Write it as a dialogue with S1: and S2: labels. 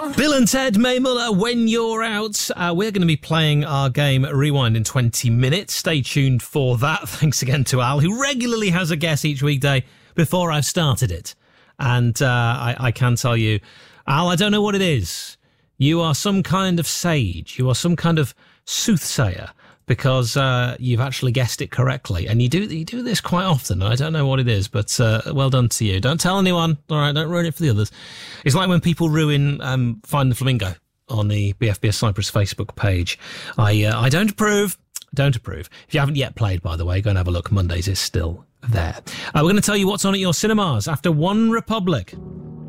S1: Bill and Ted May Muller, When You're Out. We're going to be playing our game Rewind in 20 minutes. Stay tuned for that. Thanks again to Al, who regularly has a guess each weekday before I've started it. And I can tell you, Al, I don't know what it is. You are some kind of sage. You are some kind of soothsayer, because you've actually guessed it correctly. And you do this quite often. I don't know what it is, but well done to you. Don't tell anyone. All right, don't ruin it for the others. It's like when people ruin Find the Flamingo on the BFBS Cyprus Facebook page. I don't approve. Don't approve. If you haven't yet played, by the way, go and have a look. Mondays is still there. We're going to tell you what's on at your cinemas after One Republic.